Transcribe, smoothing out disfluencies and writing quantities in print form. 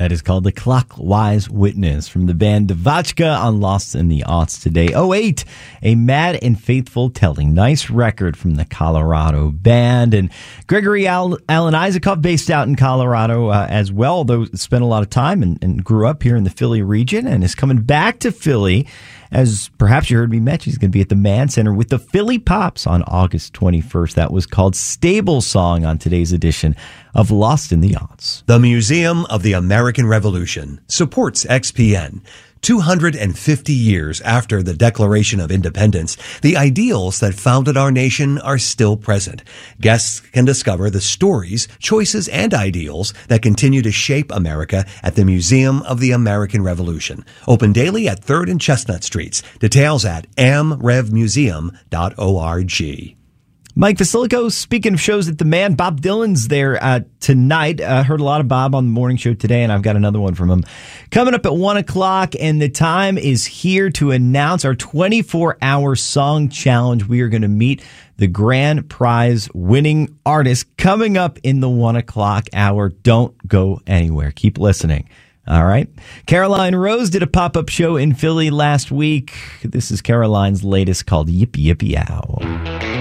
That is called The Clockwise Witness from the band Devachka on Lost in the Aughts today. 08, A Mad and Faithful Telling. Nice record from the Colorado band. And Gregory Alan Isakov, based out in Colorado as well, though spent a lot of time and grew up here in the Philly region and is coming back to Philly. As perhaps you heard me mention, he's going to be at the Mann Center with the Philly Pops on August 21st. That was called Stable Song on today's edition of Lost in the Aughts. The Museum of the American Revolution supports XPN. 250 years after the Declaration of Independence, the ideals that founded our nation are still present. Guests can discover the stories, choices, and ideals that continue to shape America at the Museum of the American Revolution. Open daily at 3rd and Chestnut Streets. Details at amrevmuseum.org. Mike Vasilico, speaking of shows at the Mann, Bob Dylan's there tonight. Heard a lot of Bob on the morning show today, and I've got another one from him coming up at 1 o'clock, and the time is here to announce our 24-hour song challenge. We are going to meet the grand prize winning artist coming up in the 1 o'clock hour. Don't go anywhere. Keep listening. All right. Caroline Rose did a pop-up show in Philly last week. This is Caroline's latest called Yippee Yippee Ow.